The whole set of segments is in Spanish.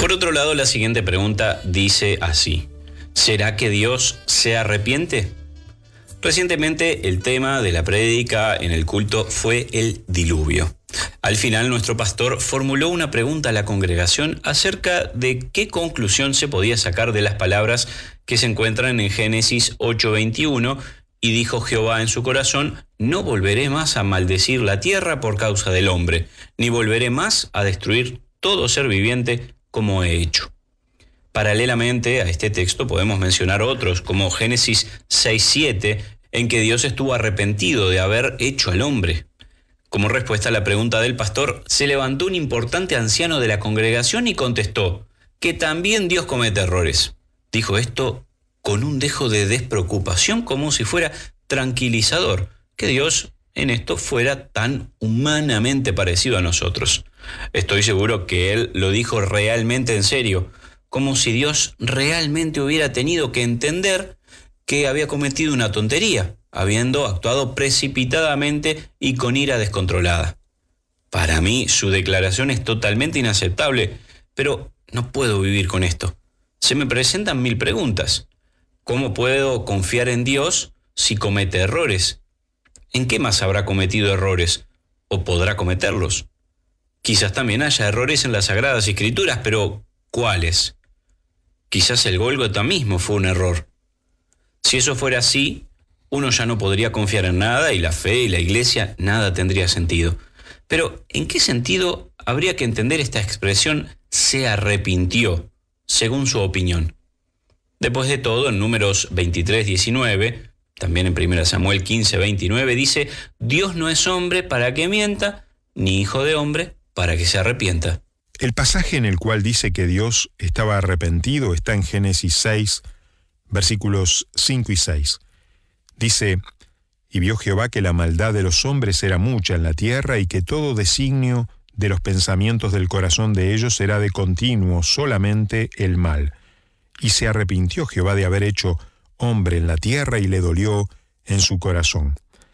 Por otro lado, la siguiente pregunta dice así: ¿será que Dios se arrepiente? Recientemente el tema de la prédica en el culto fue el diluvio. Al final nuestro pastor formuló una pregunta a la congregación acerca de qué conclusión se podía sacar de las palabras que se encuentran en Génesis 8:21, y dijo Jehová en su corazón: no volveré más a maldecir la tierra por causa del hombre, ni volveré más a destruir todo ser viviente como he hecho. Paralelamente a este texto podemos mencionar otros, como Génesis 6:7, en que Dios estuvo arrepentido de haber hecho al hombre. Como respuesta a la pregunta del pastor, se levantó un importante anciano de la congregación y contestó que también Dios comete errores. Dijo esto con un dejo de despreocupación, como si fuera tranquilizador que Dios en esto fuera tan humanamente parecido a nosotros. Estoy seguro que él lo dijo realmente en serio, como si Dios realmente hubiera tenido que entender que había cometido una tontería, habiendo actuado precipitadamente y con ira descontrolada. Para mí, su declaración es totalmente inaceptable, pero no puedo vivir con esto. Se me presentan 1000 preguntas. ¿Cómo puedo confiar en Dios si comete errores? ¿En qué más habrá cometido errores? ¿O podrá cometerlos? Quizás también haya errores en las Sagradas Escrituras, pero ¿cuáles? Quizás el Gólgota mismo fue un error. Si eso fuera así, uno ya no podría confiar en nada y la fe y la iglesia nada tendría sentido. Pero, ¿en qué sentido habría que entender esta expresión "se arrepintió", según su opinión? Después de todo, en Números 23:19, también en 1 Samuel 15:29, dice: Dios no es hombre para que mienta, ni hijo de hombre para que se arrepienta. El pasaje en el cual dice que Dios estaba arrepentido está en Génesis 6, versículos 5 y 6. Dice: y vio Jehová que la maldad de los hombres era mucha en la tierra, y que todo designio de los pensamientos del corazón de ellos era de continuo solamente el mal. Y se arrepintió Jehová de haber hecho hombre en la tierra, y le dolió en su corazón.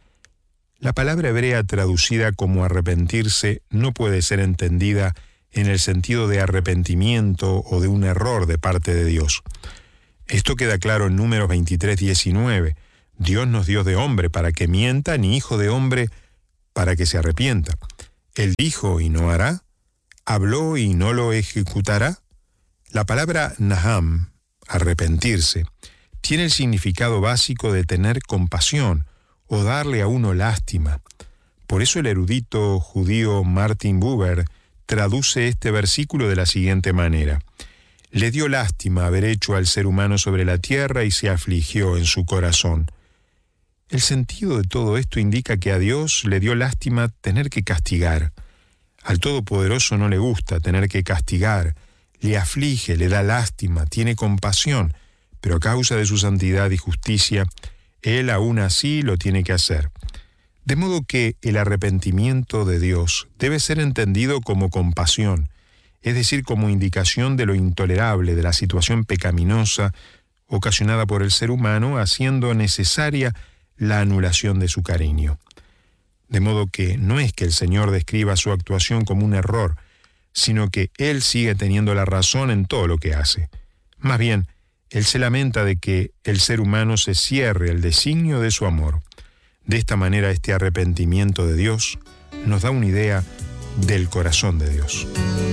La palabra hebrea traducida como arrepentirse no puede ser entendida en el sentido de arrepentimiento o de un error de parte de Dios. Esto queda claro en Números 23:19. Dios no es Dios de hombre para que mienta, ni hijo de hombre para que se arrepienta. Él dijo y no hará, habló y no lo ejecutará. La palabra naham, arrepentirse, tiene el significado básico de tener compasión o darle a uno lástima. Por eso el erudito judío Martin Buber traduce este versículo de la siguiente manera: le dio lástima haber hecho al ser humano sobre la tierra y se afligió en su corazón. El sentido de todo esto indica que a Dios le dio lástima tener que castigar. Al Todopoderoso no le gusta tener que castigar, le aflige, le da lástima, tiene compasión, pero a causa de su santidad y justicia, Él aún así lo tiene que hacer. De modo que el arrepentimiento de Dios debe ser entendido como compasión, es decir, como indicación de lo intolerable, de la situación pecaminosa ocasionada por el ser humano, haciendo necesaria la anulación de su cariño. De modo que no es que el Señor describa su actuación como un error, sino que Él sigue teniendo la razón en todo lo que hace. Más bien, Él se lamenta de que el ser humano se cierre al designio de su amor. De esta manera, este arrepentimiento de Dios nos da una idea del corazón de Dios.